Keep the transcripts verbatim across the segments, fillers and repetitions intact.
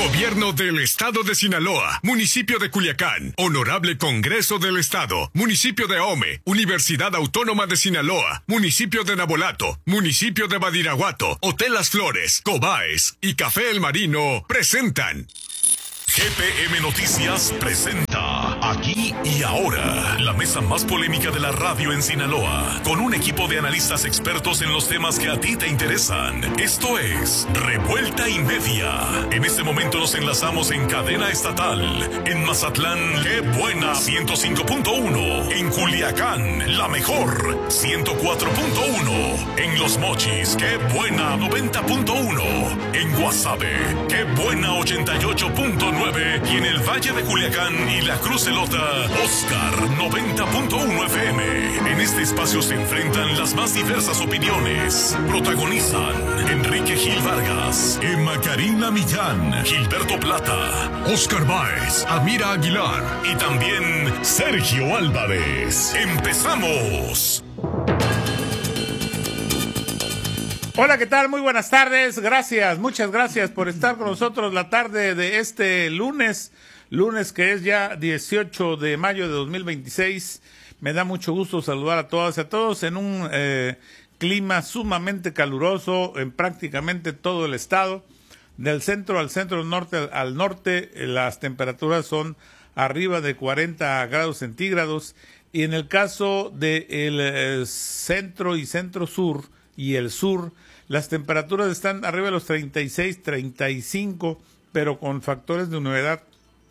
Gobierno del Estado de Sinaloa, Municipio de Culiacán, Honorable Congreso del Estado, Municipio de Ahome, Universidad Autónoma de Sinaloa, Municipio de Nabolato, Municipio de Badiraguato, Hotel Las Flores, Cobaes y Café El Marino presentan. G P M Noticias presenta Aquí y Ahora, la mesa más polémica de la radio en Sinaloa, con un equipo de analistas expertos en los temas que a ti te interesan. Esto es Revuelta y Media. En este momento nos enlazamos en cadena estatal. En Mazatlán, ¡qué buena! ciento cinco punto uno. En Culiacán, la mejor, ciento cuatro punto uno. En Los Mochis, ¡qué buena! noventa punto uno. En Guasave, ¡qué buena! ochenta y ocho punto nueve. Y en el Valle de Culiacán y la Crucelota, Oscar noventa punto uno F M. En este espacio se enfrentan las más diversas opiniones. Protagonizan Enrique Gil Vargas, Emma Karina Millán, Gilberto Plata, Oscar Báez, Amira Aguilar y también Sergio Álvarez. ¡Empezamos! Hola, ¿qué tal? Muy buenas tardes. Gracias, muchas gracias por estar con nosotros la tarde de este lunes, lunes que es ya dieciocho de mayo de dos mil veintiséis. Me da mucho gusto saludar a todas y a todos en un eh, clima sumamente caluroso en prácticamente todo el estado. Del centro al centro norte al norte, eh, las temperaturas son arriba de cuarenta grados centígrados y en el caso del de eh, centro y centro sur y el sur, las temperaturas están arriba de los treinta y seis, treinta y cinco, pero con factores de humedad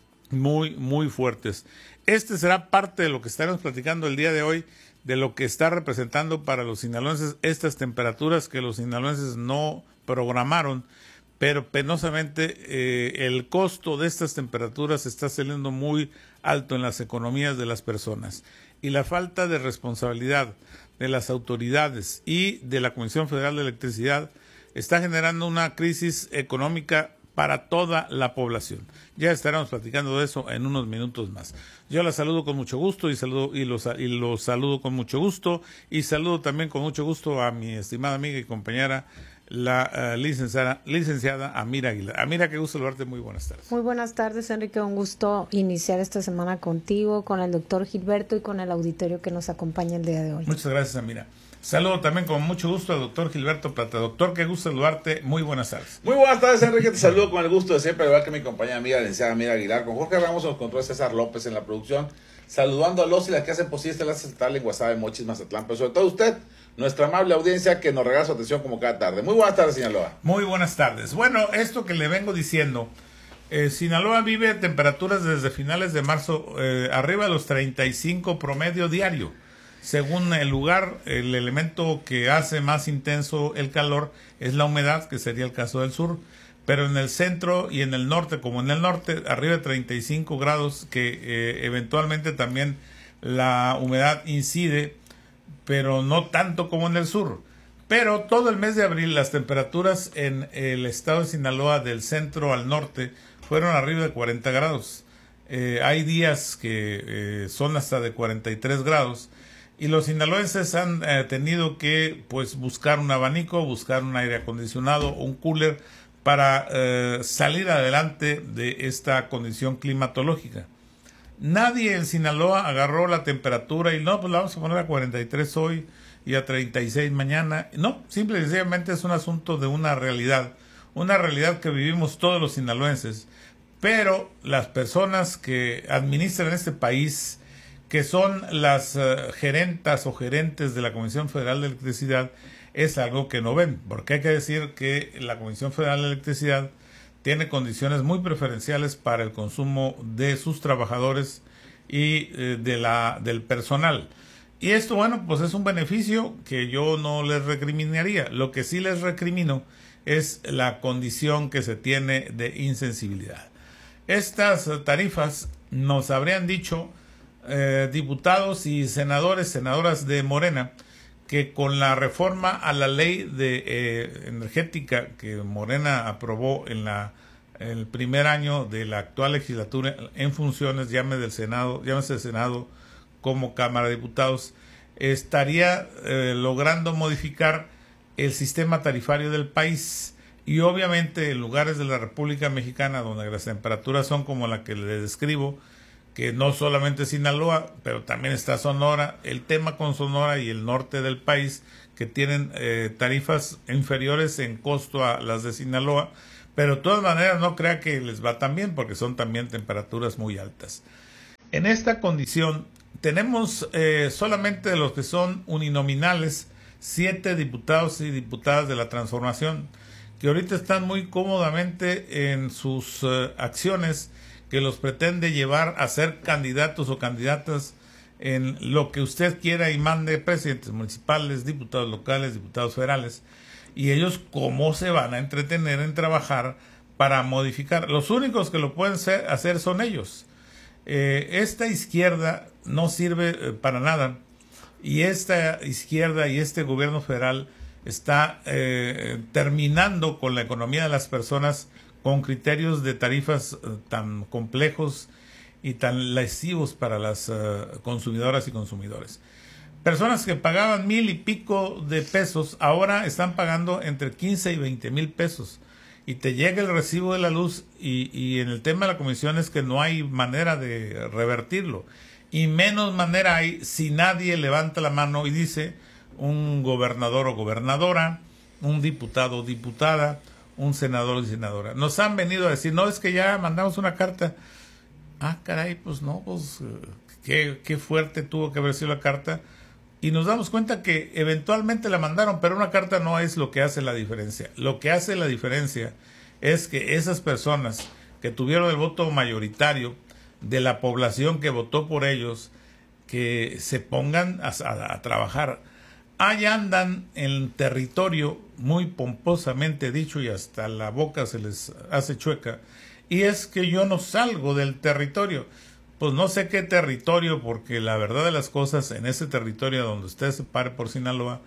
muy, muy fuertes. Este será parte de lo que estaremos platicando el día de hoy, de lo que está representando para los sinaloenses estas temperaturas que los sinaloenses no programaron, pero penosamente eh, el costo de estas temperaturas está saliendo muy alto en las economías de las personas. Y la falta de responsabilidad de las autoridades y de la Comisión Federal de Electricidad está generando una crisis económica para toda la población. Ya estaremos platicando de eso en unos minutos más. Yo la saludo con mucho gusto y saludo y los y los saludo con mucho gusto y saludo también con mucho gusto a mi estimada amiga y compañera la uh, licenciada, licenciada Amira Aguilar. Amira, qué gusto saludarte, muy buenas tardes. Muy buenas tardes, Enrique, un gusto iniciar esta semana contigo, con el doctor Gilberto y con el auditorio que nos acompaña el día de hoy. Muchas gracias, Amira. Saludo también con mucho gusto al doctor Gilberto Plata. Doctor, qué gusto saludarte, muy buenas tardes. Muy buenas tardes, Enrique, te saludo con el gusto de siempre, igual que mi compañera amiga, la licenciada Amira Aguilar, con Jorge Ramos nos controla César López en la producción, saludando a los y las que hacen posible esta enlace estatal en Guasave, Mochis, Mazatlán, pero sobre todo usted, nuestra amable audiencia que nos regala su atención como cada tarde. Muy buenas tardes, Sinaloa. Muy buenas tardes. Bueno, esto que le vengo diciendo, eh, Sinaloa vive temperaturas desde finales de marzo eh, arriba de los treinta y cinco promedio diario. Según el lugar, el elemento que hace más intenso el calor es la humedad, que sería el caso del sur, pero en el centro y en el norte, como en el norte, arriba de treinta y cinco grados, que eh, eventualmente también la humedad incide, pero no tanto como en el sur. Pero todo el mes de abril las temperaturas en el estado de Sinaloa del centro al norte fueron arriba de cuarenta grados. Eh, hay días que eh, son hasta de cuarenta y tres grados y los sinaloenses han eh, tenido que pues buscar un abanico, buscar un aire acondicionado, un cooler para eh, salir adelante de esta condición climatológica. Nadie en Sinaloa agarró la temperatura y no, pues la vamos a poner a cuarenta y tres hoy y a treinta y seis mañana. No, simple y sencillamente es un asunto de una realidad, una realidad que vivimos todos los sinaloenses, pero las personas que administran este país, que son las uh, gerentas o gerentes de la Comisión Federal de Electricidad, es algo que no ven, porque hay que decir que la Comisión Federal de Electricidad tiene condiciones muy preferenciales para el consumo de sus trabajadores y eh, de la del personal. Y esto, bueno, pues es un beneficio que yo no les recriminaría. Lo que sí les recrimino es la condición que se tiene de insensibilidad. Estas tarifas nos habrían dicho eh, diputados y senadores, senadoras de Morena, que con la reforma a la ley de eh, energética que Morena aprobó en la el primer año de la actual legislatura en funciones, llame del Senado, llámese Senado como Cámara de Diputados, estaría eh, logrando modificar el sistema tarifario del país, Y obviamente en lugares de la República Mexicana donde las temperaturas son como la que les describo, que no solamente Sinaloa, pero también está Sonora, el tema con Sonora y el norte del país, que tienen eh, tarifas inferiores en costo a las de Sinaloa, pero de todas maneras no crea que les va tan bien, porque son también temperaturas muy altas. En esta condición tenemos eh, solamente de los que son uninominales, siete diputados y diputadas de la Transformación, que ahorita están muy cómodamente en sus uh, acciones, que los pretende llevar a ser candidatos o candidatas en lo que usted quiera y mande, presidentes municipales, diputados locales, diputados federales, y ellos cómo se van a entretener en trabajar para modificar. Los únicos que lo pueden ser, hacer son ellos. Eh, esta izquierda no sirve eh, para nada, y esta izquierda y este gobierno federal está eh, terminando con la economía de las personas con criterios de tarifas uh, tan complejos y tan lesivos para las uh, consumidoras y consumidores. Personas que pagaban mil y pico de pesos, ahora están pagando entre quince y veinte mil pesos. Y te llega el recibo de la luz y, y en el tema de la comisión es que no hay manera de revertirlo. Y menos manera hay si nadie levanta la mano y dice, un gobernador o gobernadora, un diputado o diputada, un senador y senadora. Nos han venido a decir, no, es que ya mandamos una carta. Ah, caray, pues no, pues qué, qué fuerte tuvo que haber sido la carta. Y nos damos cuenta que eventualmente la mandaron, pero una carta no es lo que hace la diferencia. Lo que hace la diferencia es que esas personas que tuvieron el voto mayoritario de la población que votó por ellos, que se pongan a, a, a trabajar. Ahí andan en territorio muy pomposamente dicho y hasta la boca se les hace chueca, y es que yo no salgo del territorio. Pues no sé qué territorio, porque la verdad de las cosas, en ese territorio donde usted se pare por Sinaloa,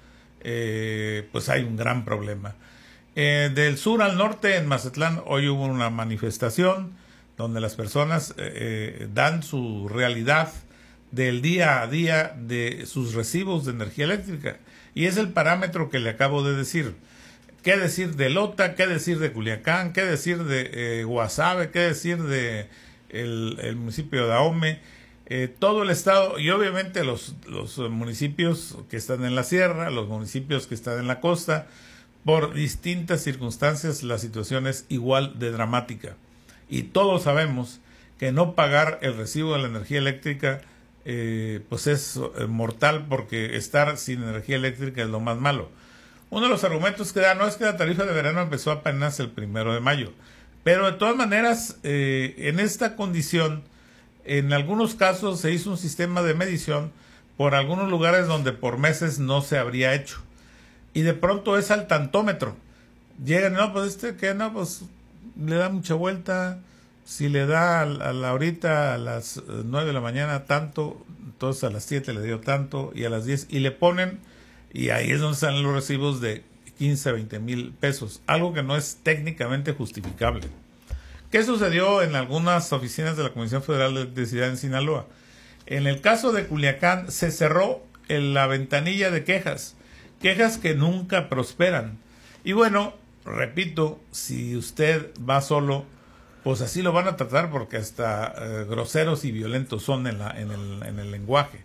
eh, pues hay un gran problema. Eh, del sur al norte, en Mazatlán, hoy hubo una manifestación donde las personas eh, dan su realidad del día a día de sus recibos de energía eléctrica, y es el parámetro que le acabo de decir. ¿Qué decir de Lota? ¿Qué decir de Culiacán? ¿Qué decir de eh, Guasave? ¿Qué decir de el, el municipio de Ahome? Eh, todo el estado, y obviamente los, los municipios que están en la sierra, los municipios que están en la costa, por distintas circunstancias la situación es igual de dramática. Y todos sabemos que no pagar el recibo de la energía eléctrica Eh, pues es eh, mortal, porque estar sin energía eléctrica es lo más malo. Uno de los argumentos que da, no es que la tarifa de verano empezó apenas el primero de mayo, pero de todas maneras eh, en esta condición, en algunos casos se hizo un sistema de medición por algunos lugares donde por meses no se habría hecho, y de pronto es al tantómetro. Llegan, no, pues este que no, pues le da mucha vuelta. Si le da a la ahorita a las nueve de la mañana tanto, entonces a las siete le dio tanto, y a las diez, y le ponen, y ahí es donde salen los recibos de quince, veinte mil pesos, algo que no es técnicamente justificable. ¿Qué sucedió en algunas oficinas de la Comisión Federal de Electricidad en Sinaloa? En el caso de Culiacán se cerró en la ventanilla de quejas, quejas que nunca prosperan. Y bueno, repito, si usted va solo, pues así lo van a tratar, porque hasta eh, groseros y violentos son en, la, en, el, en el lenguaje.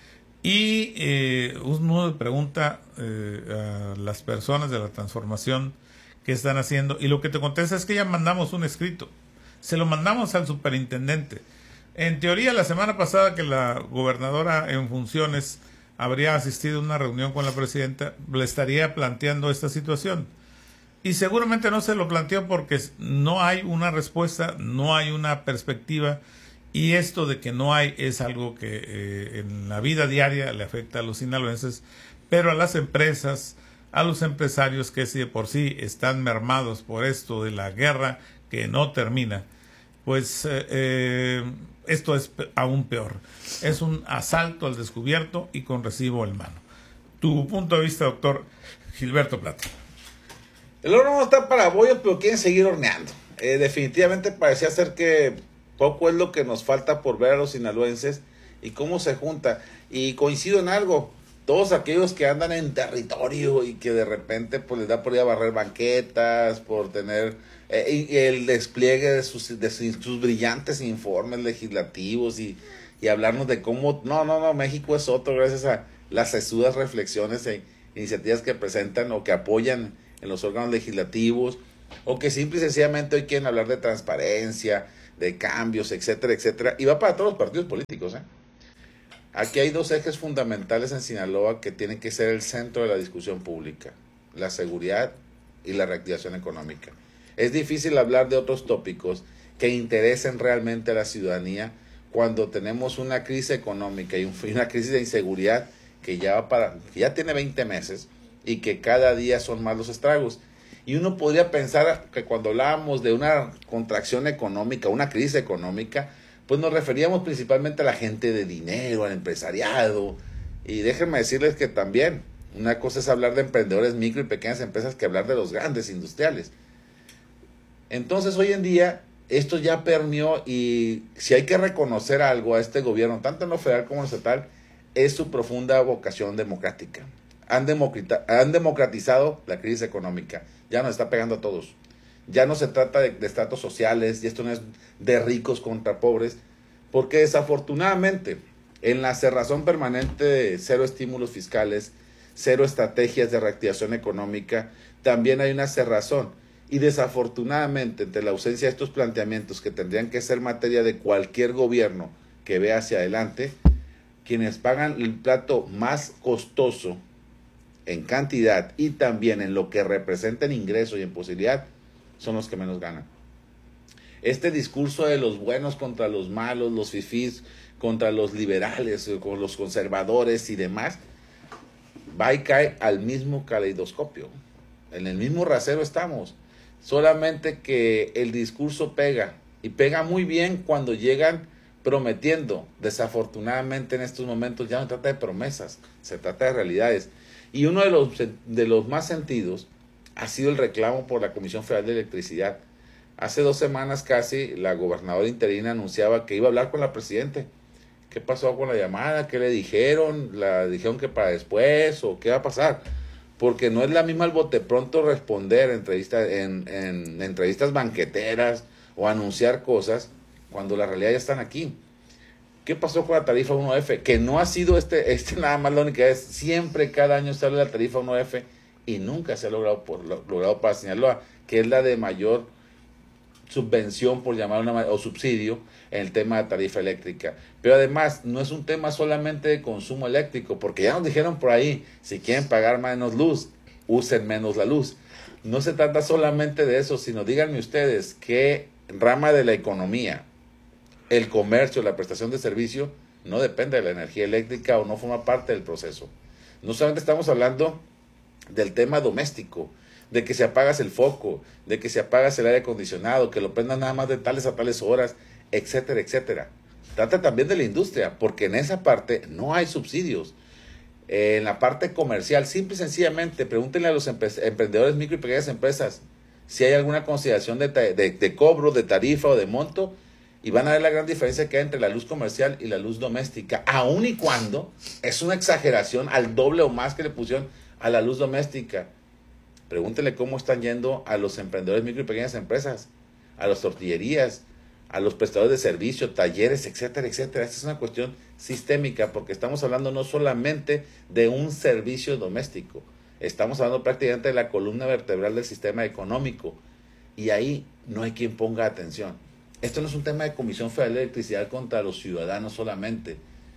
Y eh, uno pregunta eh, a las personas de la Transformación qué están haciendo, y lo que te contesta es que ya mandamos un escrito. Se lo mandamos al superintendente. En teoría, la semana pasada que la gobernadora en funciones habría asistido a una reunión con la presidenta, le estaría planteando esta situación. Y seguramente no se lo planteó porque no hay una respuesta, no hay una perspectiva, y esto de que no hay es algo que eh, en la vida diaria le afecta a los sinaloenses, pero a las empresas, a los empresarios que si de por sí están mermados por esto de la guerra que no termina, pues eh, eh, esto es aún peor. Es un asalto al descubierto y con recibo en mano. Tu punto de vista, doctor Gilberto Plata. El horno no está para bollos, pero quieren seguir horneando. Eh, definitivamente parecía ser que poco es lo que nos falta por ver a los sinaloenses y cómo se junta. Y coincido en algo, todos aquellos que andan en territorio y que de repente pues les da por ir a barrer banquetas, por tener eh, y el despliegue de sus, de sus, sus brillantes informes legislativos y, y hablarnos de cómo, no, no, no, México es otro gracias a las sesudas reflexiones e iniciativas que presentan o que apoyan en los órganos legislativos, o que simple y sencillamente hoy quieren hablar de transparencia, de cambios, etcétera, etcétera, y va para todos los partidos políticos, ¿eh? Aquí hay dos ejes fundamentales en Sinaloa que tienen que ser el centro de la discusión pública: la seguridad y la reactivación económica. Es difícil hablar de otros tópicos que interesen realmente a la ciudadanía cuando tenemos una crisis económica y una crisis de inseguridad que ya, va para, que ya tiene veinte meses y que cada día son más los estragos. Y uno podría pensar que cuando hablábamos de una contracción económica, una crisis económica, pues nos referíamos principalmente a la gente de dinero, al empresariado. Y déjenme decirles que también una cosa es hablar de emprendedores, micro y pequeñas empresas, que hablar de los grandes industriales. Entonces hoy en día esto ya permeó, y si hay que reconocer algo a este gobierno, tanto en lo federal como en lo estatal, es su profunda vocación democrática. Han, democrata, han democratizado la crisis económica, ya nos está pegando a todos. Ya no se trata de, de estratos sociales, y esto no es de ricos contra pobres, porque desafortunadamente en la cerrazón permanente de cero estímulos fiscales, cero estrategias de reactivación económica, también hay una cerrazón. Y desafortunadamente, entre la ausencia de estos planteamientos que tendrían que ser materia de cualquier gobierno que vea hacia adelante, quienes pagan el plato más costoso en cantidad y también en lo que representa en ingreso y en posibilidad, son los que menos ganan. Este discurso de los buenos contra los malos, los fifís contra los liberales, con los conservadores y demás, va y cae al mismo caleidoscopio. En el mismo rasero estamos. Solamente que el discurso pega, y pega muy bien cuando llegan prometiendo. Desafortunadamente en estos momentos ya no se trata de promesas, se trata de realidades. Y uno de los, de los más sentidos ha sido el reclamo por la Comisión Federal de Electricidad. Hace dos semanas casi la gobernadora interina anunciaba que iba a hablar con la presidenta. ¿Qué pasó con la llamada? ¿Qué le dijeron? ¿La dijeron que para después? ¿O qué va a pasar? Porque no es la misma el bote pronto responder entrevistas, en, en entrevistas banqueteras o anunciar cosas cuando la realidad ya están aquí. ¿Qué pasó con la tarifa uno efe? Que no ha sido este, este nada más la única vez. Siempre cada año sale la tarifa uno efe y nunca se ha logrado, por, logrado para Sinaloa, que es la de mayor subvención, por llamar una, o subsidio en el tema de tarifa eléctrica. Pero además no es un tema solamente de consumo eléctrico, porque ya nos dijeron por ahí, si quieren pagar menos luz, usen menos la luz. No se trata solamente de eso, sino díganme ustedes qué rama de la economía, el comercio, la prestación de servicio, no depende de la energía eléctrica o no forma parte del proceso. No solamente estamos hablando del tema doméstico, de que si apagas el foco, de que si apagas el aire acondicionado, que lo prendas nada más de tales a tales horas, etcétera, etcétera. Trata también de la industria, porque en esa parte no hay subsidios. Eh, en la parte comercial, simple y sencillamente, pregúntenle a los empre- emprendedores micro y pequeñas empresas si hay alguna consideración de, de, de cobro, de tarifa o de monto, y van a ver la gran diferencia que hay entre la luz comercial y la luz doméstica, aun y cuando es una exageración al doble o más que le pusieron a la luz doméstica. Pregúntele cómo están yendo a los emprendedores micro y pequeñas empresas, a las tortillerías, a los prestadores de servicio, talleres, etcétera, etcétera. Esta es una cuestión sistémica, porque estamos hablando no solamente de un servicio doméstico, estamos hablando prácticamente de la columna vertebral del sistema económico, y ahí no hay quien ponga atención. Esto no es un tema de Comisión Federal de Electricidad contra los ciudadanos solamente.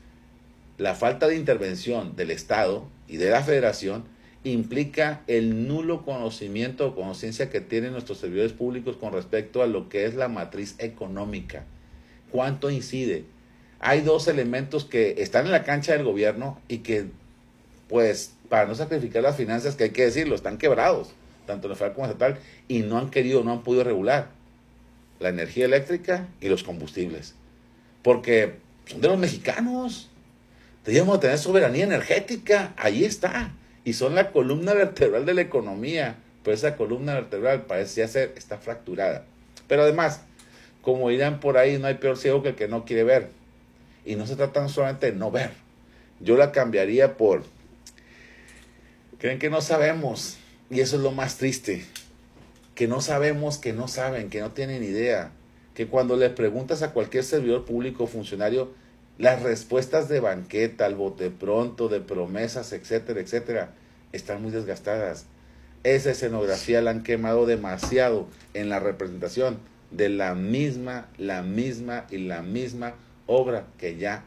La falta de intervención del Estado y de la Federación implica el nulo conocimiento o conciencia que tienen nuestros servidores públicos con respecto a lo que es la matriz económica. ¿Cuánto incide? Hay dos elementos que están en la cancha del gobierno y que, pues, para no sacrificar las finanzas, que hay que decirlo, están quebrados, tanto en el federal como en el estatal, y no han querido, no han podido regular: la energía eléctrica y los combustibles. Porque son de los mexicanos. Debemos tener soberanía energética, ahí está. Y son la columna vertebral de la economía, pero esa columna vertebral parece ya ser, está fracturada. Pero además, como dirán por ahí, no hay peor ciego que el que no quiere ver. Y no se trata solamente de no ver. Yo la cambiaría por Creen que no sabemos, y eso es lo más triste, que no sabemos, que no saben, que no tienen idea, que cuando les preguntas a cualquier servidor público o funcionario, las respuestas de banqueta, al bote pronto, de promesas, etcétera, etcétera, están muy desgastadas. Esa escenografía la han quemado demasiado en la representación de la misma, la misma y la misma obra que ya